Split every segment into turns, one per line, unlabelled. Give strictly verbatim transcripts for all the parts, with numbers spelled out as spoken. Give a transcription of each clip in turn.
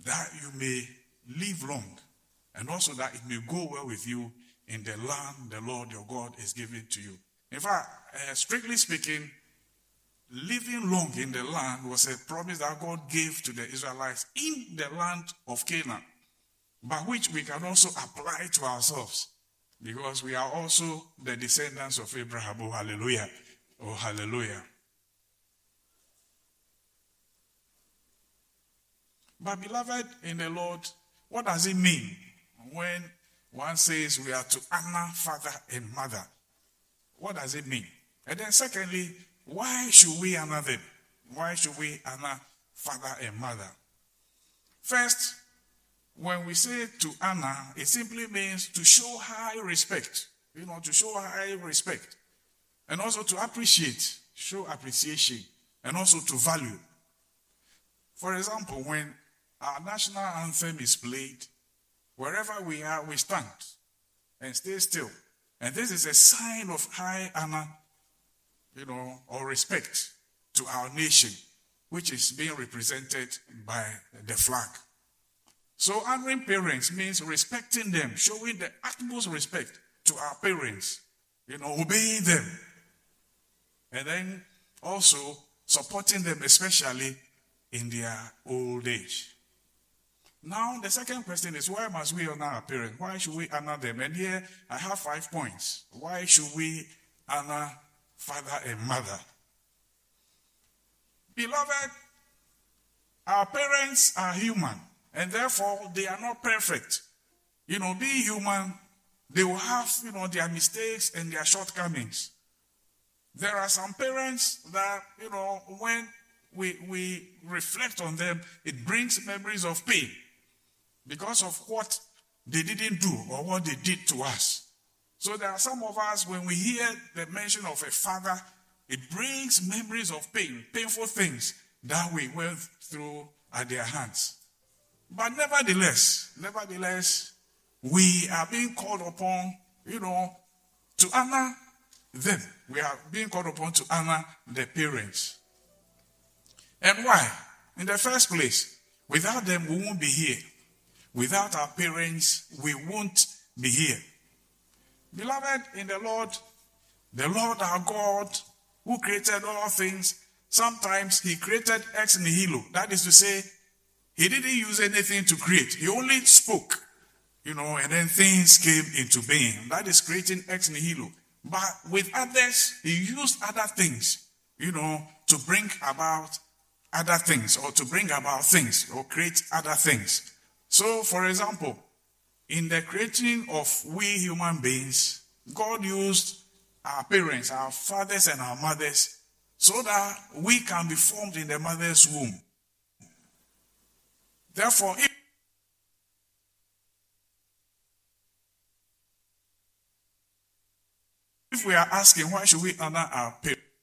that you may live long, and also that it may go well with you in the land the Lord your God is giving to you. In fact, uh, strictly speaking, living long in the land was a promise that God gave to the Israelites in the land of Canaan, but which we can also apply to ourselves, because we are also the descendants of Abraham. Oh, hallelujah. Oh, hallelujah. But beloved in the Lord, what does it mean when one says we are to honor father and mother? What does it mean? And then secondly, why should we honor them? Why should we honor father and mother? First, when we say to honor, it simply means to show high respect. You know, to show high respect. And also to appreciate, show appreciation, and also to value. For example, when our national anthem is played, wherever we are, we stand and stay still. And this is a sign of high honor, you know, or respect to our nation, which is being represented by the flag. So honoring parents means respecting them, showing the utmost respect to our parents, you know, obeying them. And then also supporting them, especially in their old age. Now, the second question is, why must we honor our parents? Why should we honor them? And here, I have five points. Why should we honor father and mother? Beloved, our parents are human, and therefore, they are not perfect. You know, being human, they will have, you know, their mistakes and their shortcomings. There are some parents that, you know, when we, we reflect on them, it brings memories of pain because of what they didn't do or what they did to us. So there are some of us, when we hear the mention of a father, it brings memories of pain, painful things that we went through at their hands. But nevertheless, nevertheless, we are being called upon, you know, to honor them. We are being called upon to honor the parents. And why? In the first place, without them, we won't be here. Without our parents, we won't be here. Beloved in the Lord, the Lord our God, who created all things, sometimes he created ex nihilo. That is to say, he didn't use anything to create. He only spoke, you know, and then things came into being. That is creating ex nihilo. But with others, he used other things, you know, to bring about other things, or to bring about things, or create other things. So, for example, in the creating of we human beings, God used our parents, our fathers and our mothers, so that we can be formed in the mother's womb. Therefore, if If we are asking, why should we honor our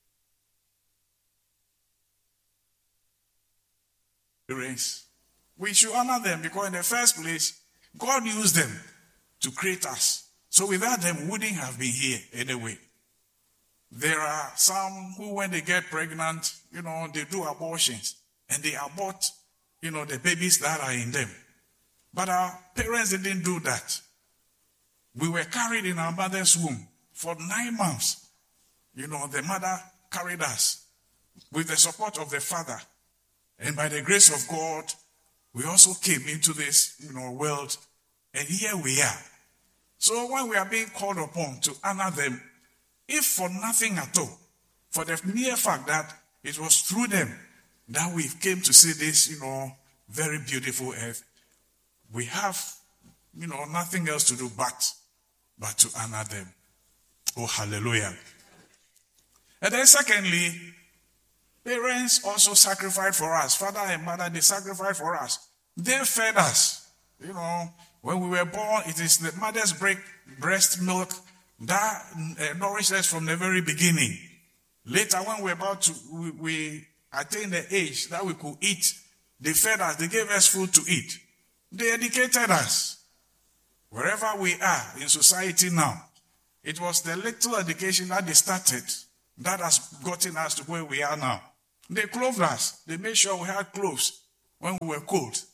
parents? We should honor them because in the first place, God used them to create us. So without them, we wouldn't have been here anyway. There are some who, when they get pregnant, you know, they do abortions and they abort, you know, the babies that are in them. But our parents didn't do that. We were carried in our mother's womb for nine months. You know, the mother carried us with the support of the father. And by the grace of God, we also came into this, you know, world. And here we are. So when we are being called upon to honor them, if for nothing at all, for the mere fact that it was through them that we came to see this, you know, very beautiful earth, we have, you know, nothing else to do but, but to honor them. Oh, hallelujah. And then secondly, parents also sacrificed for us. Father and mother, they sacrificed for us. They fed us. You know, when we were born, it is the mother's breast milk that uh, nourished us from the very beginning. Later, when we were about to, we, we attained the age that we could eat, they fed us, they gave us food to eat. They educated us. Wherever we are in society now, it was the little education that they started that has gotten us to where we are now. They clothed us. They made sure we had clothes when we were cold.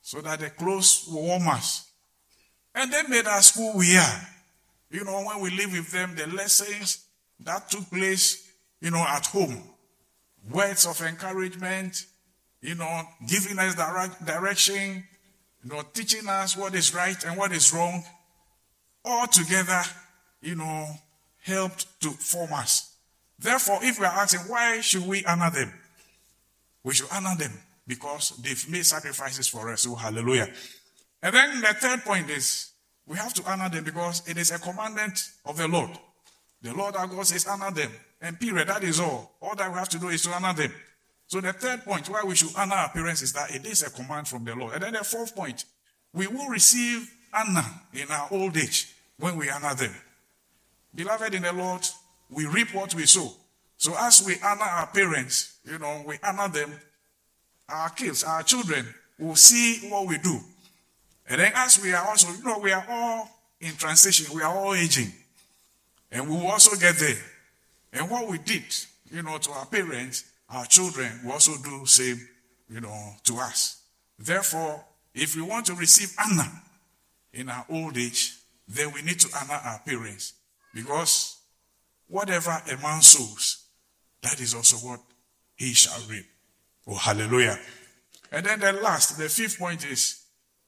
so that the clothes will warm us. And they made us who we are. You know, when we live with them, the lessons that took place, you know, at home, words of encouragement, you know, giving us direct direction, you know, teaching us what is right and what is wrong, all together, you know, helped to form us. Therefore, if we are asking, why should we honor them? We should honor them because they've made sacrifices for us. Oh, hallelujah. And then the third point is, we have to honor them because it is a commandment of the Lord. The Lord our God says, honor them. And period, that is all. All that we have to do is to honor them. So the third point why we should honor our parents is that it is a command from the Lord. And then the fourth point, we will receive honor in our old age when we honor them. Beloved in the Lord, we reap what we sow. So as we honor our parents, you know, we honor them, our kids, our children will see what we do. And then as we are also, you know, we are all in transition, we are all aging. And we will also get there. And what we did, you know, to our parents, our children will also do the same, you know, to us. Therefore, if we want to receive honor in our old age, then we need to honor our parents. Because whatever a man sows, that is also what he shall reap. Oh, hallelujah. And then the last, the fifth point is,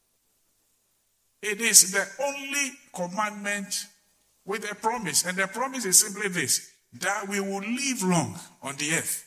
it is the only commandment with a promise. And the promise is simply this, that we will live long on the earth.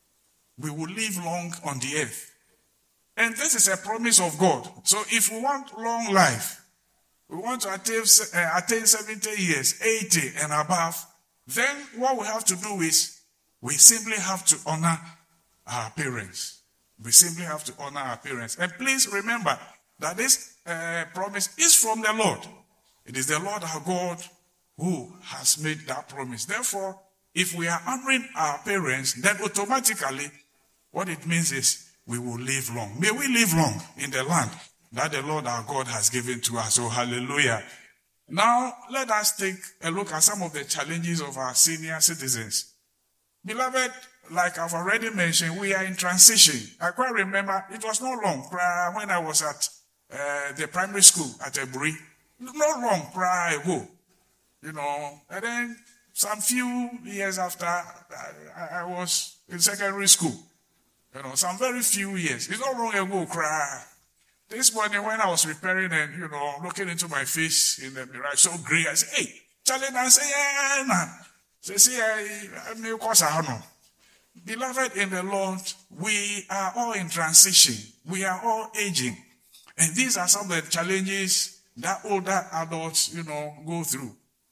We will live long on the earth. And this is a promise of God. So if we want long life, we want to attain, uh, attain seventy years, eighty and above, then what we have to do is we simply have to honor our parents. We simply have to honor our parents. And please remember that this uh, promise is from the Lord. It is the Lord our God who has made that promise. Therefore, if we are honoring our parents, then automatically what it means is we will live long. May we live long in the land that the Lord our God has given to us. Oh, hallelujah. Now, let us take a look at some of the challenges of our senior citizens. Beloved, like I've already mentioned, we are in transition. I quite remember, it was not long prior when I was at uh, the primary school at Eburi. Not long prior ago. You know, and then some few years after, I, I was in secondary school. You know, some very few years. It's not long ago, cry. This morning when I was preparing and, you know, looking into my face in the mirror, so gray, I said, hey, Charlie, I say, yeah, nah. Say, see, I may cause I know. Beloved in the Lord, we are all in transition. We are all aging. And these are some of the challenges that older adults, you know, go through.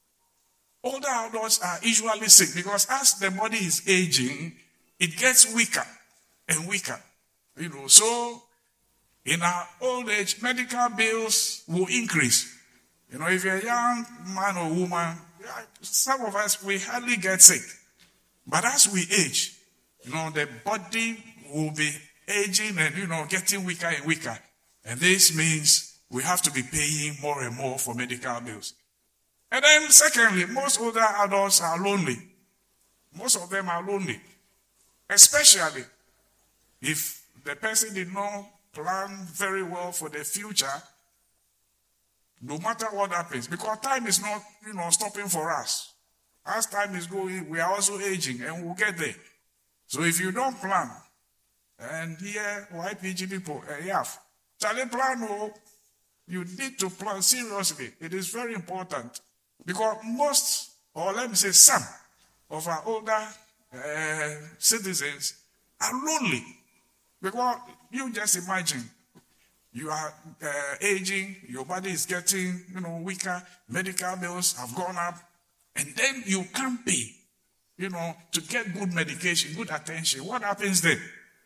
Older adults are usually sick because as the body is aging, it gets weaker and weaker. You know, so in our old age, medical bills will increase. You know, if you're a young man or woman, some of us, we hardly get sick. But as we age, you know, the body will be aging and, you know, getting weaker and weaker. And this means we have to be paying more and more for medical bills. And then secondly, most older adults are lonely. Most of them are lonely. Especially if the person did not plan very well for the future, no matter what happens. Because time is not, you know, stopping for us. As time is going, we are also aging and we'll get there. So if you don't plan, and here, Y P G people, uh, yeah, Charlie plan, oh, you need to plan seriously. It is very important. Because most, or let me say some, of our older uh, citizens are lonely. Because you just imagine, you are uh, aging, your body is getting, you know, weaker, medical bills have gone up, and then you can't pay, you know, to get good medication, good attention. What happens then?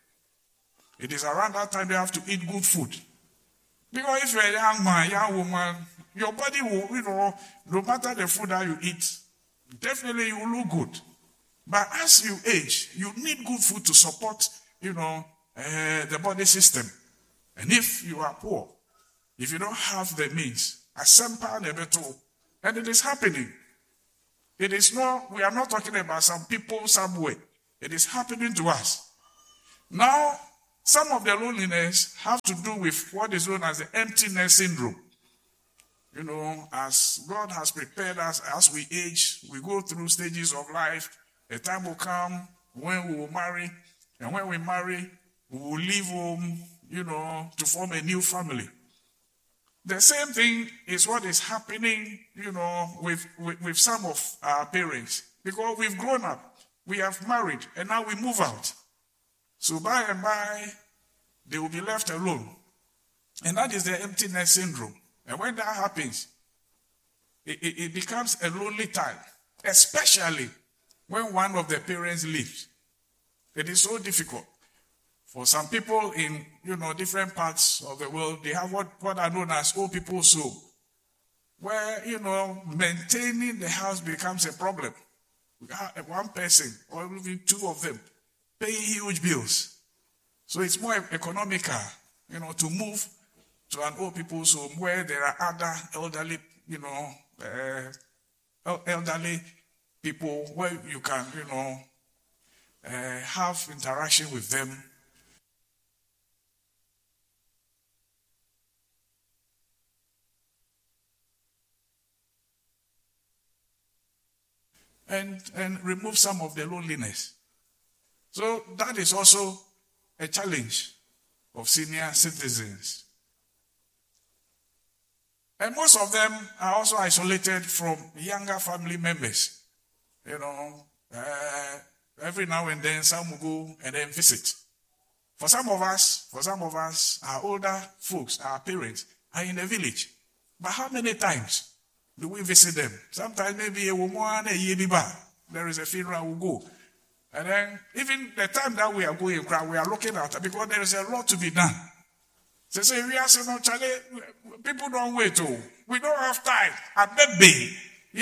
It is around that time they have to eat good food. Because if you're a young man, young woman, your body will, you know, no matter the food that you eat, definitely you will look good. But as you age, you need good food to support, you know, uh, the body system. And if you are poor, if you don't have the means, a simple nebeto, and it is happening. It is not, we are not talking about some people somewhere. It is happening to us. Now, Some of the loneliness have to do with what is known as the emptiness syndrome. You know, as God has prepared us, as we age, we go through stages of life. A time will come when we will marry, and when we marry, we will leave home, you know, to form a new family. The same thing is what is happening, you know, with, with, with some of our parents. Because we've grown up, we have married, and now we move out. So by and by, they will be left alone. And that is the emptiness syndrome. And when that happens, it, it, it becomes a lonely time, especially when one of the parents leaves. It is so difficult. For some people in, you know, different parts of the world, they have what, what are known as old people's home, where, you know, maintaining the house becomes a problem. One person, or even two of them, pay huge bills. So it's more economical, you know, to move to an old people's home where there are other elderly, you know, uh, elderly people where you can, you know, uh, have interaction with them. And, and remove some of the loneliness. So that is also a challenge of senior citizens. And most of them are also isolated from younger family members. You know, uh, every now and then some will go and then visit. For some of us, for some of us, our older folks, our parents, are in the village. But how many times do we visit them? Sometimes maybe a woman, a year there is a funeral, we'll go. And then even the time that we are going, we are looking at it because there is a lot to be done. They say, we are saying, no, Charlie, people don't wait. Oh, we don't have time. I baby.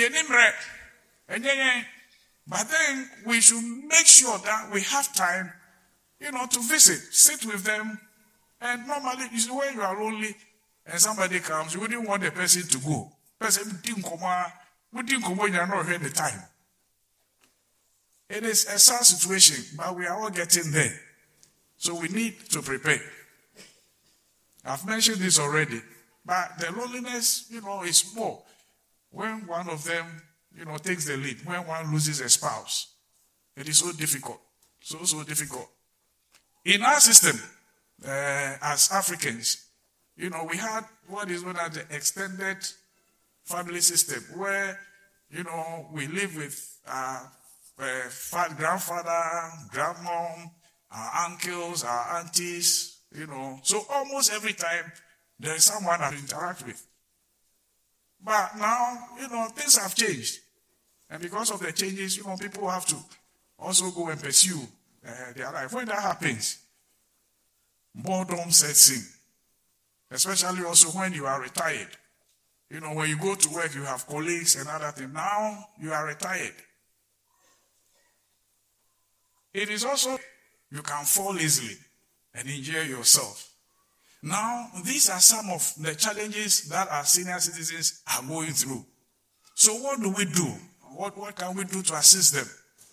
But then we should make sure that we have time, you know, to visit, sit with them. And normally, you see, when you are lonely and somebody comes, you wouldn't want the person to go. Person didn't come out, we didn't come out, you're not here the time. It is a sad situation, but we are all getting there. So we need to prepare. I've mentioned this already, but the loneliness, you know, is more when one of them, you know, takes the lead, when one loses a spouse. It is so difficult, so, so difficult. In our system, uh, as Africans, you know, we had what is known as the extended family system, where, you know, we live with our uh, grandfather, grandmom, our uncles, our aunties, you know. So almost every time there is someone I interact with. But now, you know, things have changed. And because of the changes, you know, people have to also go and pursue uh, their life. When that happens, boredom sets in. Especially also when you are retired. You know, when you go to work, you have colleagues and other things. Now, you are retired. It is also, you can fall easily and enjoy yourself. Now, these are some of the challenges that our senior citizens are going through. So what do we do? What, what can we do to assist them?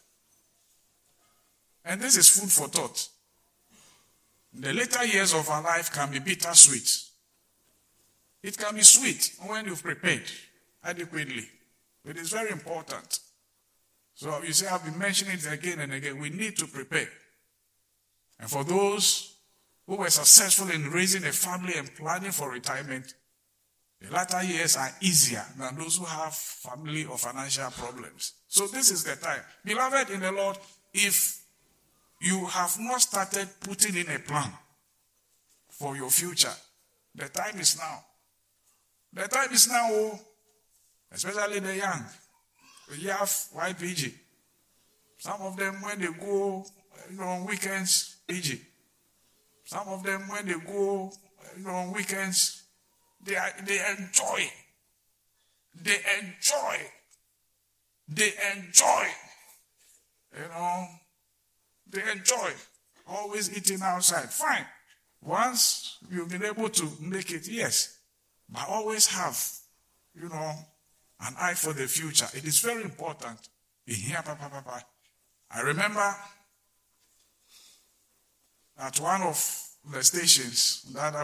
And this is food for thought. The later years of our life can be bittersweet. It can be sweet when you've prepared adequately. It is very important. So you see, I've been mentioning it again and again. We need to prepare. And for those who were successful in raising a family and planning for retirement, the latter years are easier than those who have family or financial problems. So this is the time. Beloved in the Lord, if you have not started putting in a plan for your future, the time is now. The time is now, especially the young. You have Y P G. Some of them, when they go, you know, on weekends, P G. Some of them, when they go, you know, on weekends, they are, they enjoy. They enjoy. They enjoy. You know, they enjoy. Always eating outside. Fine. Once you've been able to make it, yes. But always have, you know, an eye for the future. It is very important. In here, papa, papa. I remember at one of the stations that